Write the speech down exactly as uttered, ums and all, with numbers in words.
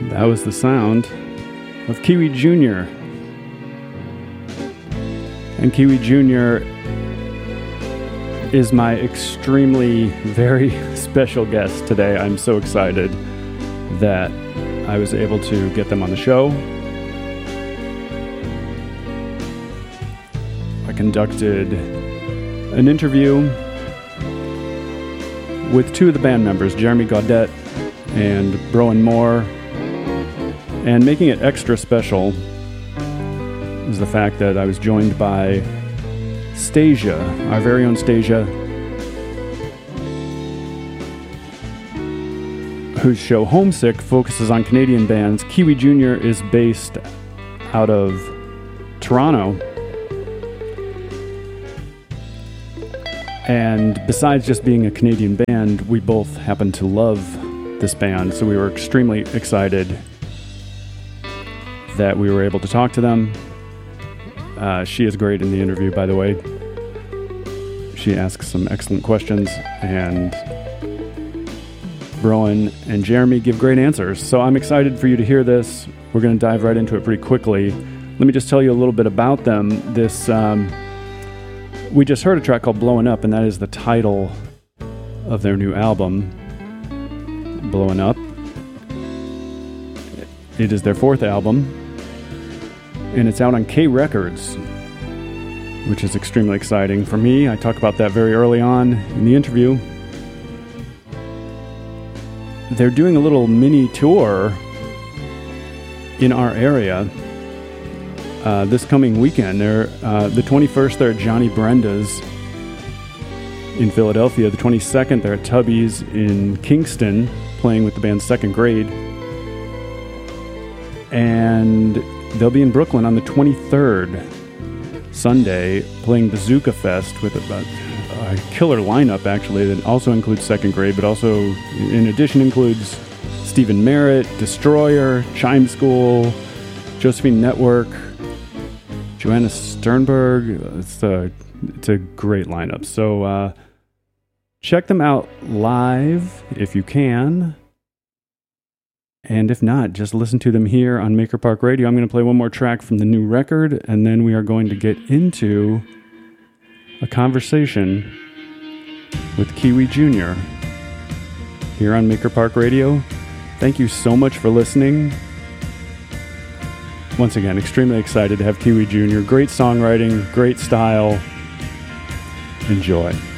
That was the sound of Kiwi Junior And Kiwi Junior is my extremely, very special guest today. I'm so excited that I was able to get them on the show. I conducted an interview with two of the band members, Jeremy Gaudette and Broen Moore. And making it extra special is the fact that I was joined by Stasia, our very own Stasia, whose show Homesick focuses on Canadian bands. Kiwi Junior is based out of Toronto. And besides just being a Canadian band, we both happen to love this band, so we were extremely excited that we were able to talk to them. Uh, she is great in the interview, by the way. She asks some excellent questions, and Broen and Jeremy give great answers. So I'm excited for you to hear this. We're going to dive right into it pretty quickly. Let me just tell you a little bit about them. This um, we just heard a track called Blowing Up, and that is the title of their new album, Blowing Up. It is their fourth album, and it's out on K Records, which is extremely exciting for me. I talk about that very early on in the interview. They're doing a little mini tour in our area uh, this coming weekend. They're uh, the twenty-first, they're at Johnny Brenda's in Philadelphia. The twenty-second, they're at Tubby's in Kingston, playing with the band Second Grade. And they'll be in Brooklyn on the twenty-third, Sunday, playing the Zuka Fest with a, a killer lineup, actually, that also includes Second Grade, but also, in addition, includes Stephen Merritt, Destroyer, Chime School, Josephine Network, Joanna Sternberg. It's a, it's a great lineup. So uh, check them out live if you can. And if not, just listen to them here on Maker Park Radio. I'm going to play one more track from the new record, and then we are going to get into a conversation with Kiwi Junior here on Maker Park Radio. Thank you so much for listening. Once again, extremely excited to have Kiwi Junior Great songwriting, great style. Enjoy.